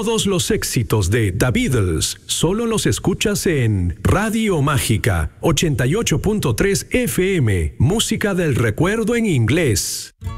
Todos los éxitos de The Beatles solo los escuchas en Radio Mágica 88.3 FM, música del recuerdo en inglés.